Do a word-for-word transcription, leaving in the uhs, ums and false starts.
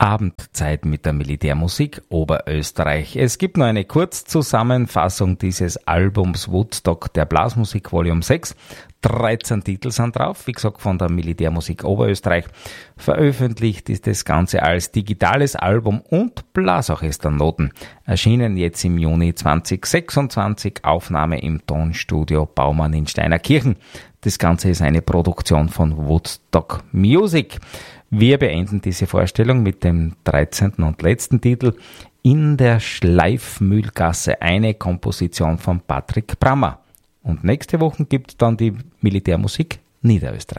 Abendzeit mit der Militärmusik Oberösterreich. Es gibt nur eine Kurzzusammenfassung dieses Albums Woodstock der Blasmusik Volume sechs. dreizehn Titel sind drauf, wie gesagt von der Militärmusik Oberösterreich. Veröffentlicht ist das Ganze als digitales Album und Blasorchesternoten. Erschienen jetzt im Juni zwanzig sechsundzwanzig, Aufnahme im Tonstudio Baumann in Steinerkirchen. Das Ganze ist eine Produktion von Woodstock Music. Wir beenden diese Vorstellung mit dem dreizehnten und letzten Titel In der Schleifmühlgasse, eine Komposition von Patrick Brammer. Und nächste Woche gibt es dann die Militärmusik Niederösterreich.